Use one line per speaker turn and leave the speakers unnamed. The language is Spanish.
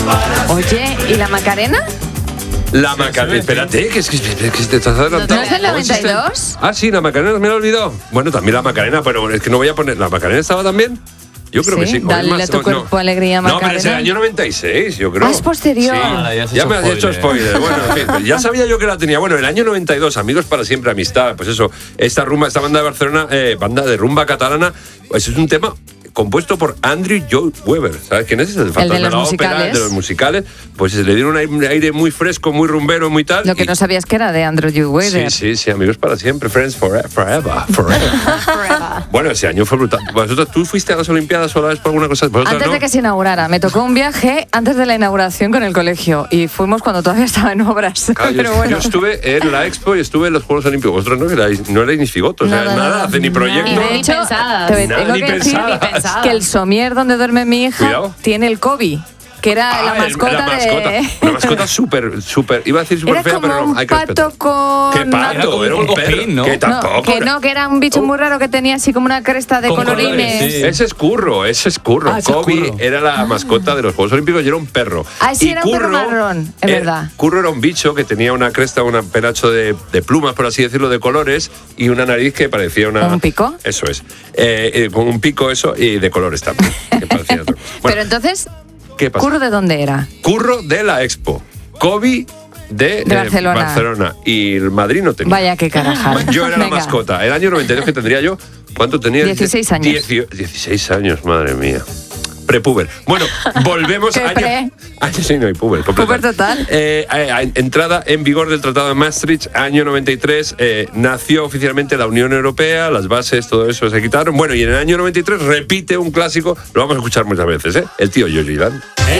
Oye, ¿y la Macarena?
La Macarena, espérate, que te estás adelantando.
¿No es del 92?
Ah, sí, la Macarena, me lo he olvidado. Bueno, también la Macarena, pero es que no voy a poner... ¿La Macarena estaba también? Yo creo que sí.
Dale a tu cuerpo alegría, Macarena.
No, pero es el año 96, yo creo.
Ah, es posterior.
Sí. Ya me has hecho spoiler. Bueno, en fin, ya sabía yo que la tenía. Bueno, el año 92, Amigos para siempre, amistad. Pues eso, esta banda de Barcelona, banda de rumba catalana, pues es un tema compuesto por Andrew Lloyd Webber. ¿Sabes quién es? El fantasma de la ópera, de los musicales. Pues le dieron un aire muy fresco, muy rumbero, muy tal.
Lo que no sabías que era de Andrew Lloyd Webber.
Sí, Amigos para siempre, Friends forever. Bueno, ese año fue brutal. ¿Tú fuiste a las Olimpiadas o a la Expo alguna cosa?
Antes de que se inaugurara. Me tocó un viaje antes de la inauguración con el colegio y fuimos cuando todavía estaba en obras.
Claro,
pero bueno.
Yo estuve en la Expo y estuve en los Juegos Olímpicos. Vosotros no erais ni figotos, nada, hace ni proyecto.
Y de hecho, tengo que decir que el somier donde duerme mi hija tiene el COVID. Que era la mascota de...
Una mascota súper, iba a decir súper fea, pero no, hay que respetar.
Era como un pato con...
¿Qué pato? Era un perro, ¿no? Que tampoco.
Que era un bicho muy raro que tenía así como una cresta de colorines.
Sí. Ese es Curro. Kobe era la mascota de los Juegos Olímpicos y era un perro.
Ah, sí, era un perro marrón, es verdad.
Curro era un bicho que tenía una cresta, un penacho de plumas, por así decirlo, de colores y una nariz que parecía una...
¿Un pico?
Eso es. Con un pico eso y de colores también. Que parecía otro. Bueno,
pero entonces...
¿Qué pasa?
¿Curro de dónde era?
Curro de la Expo. Kobe de Barcelona. Y el Madrid no tenía.
Vaya qué carajal.
Yo era la mascota. El año 92 que tendría yo. ¿Cuánto tenía?
16 años.
16 años, madre mía. Prepuber. Bueno, volvemos a sí, no hay puber.
Puber total.
Entrada en vigor del Tratado de Maastricht, año 93. Nació oficialmente la Unión Europea, las bases, todo eso se quitaron. Bueno, y en el año 93 repite un clásico, lo vamos a escuchar muchas veces, El tío George Dan.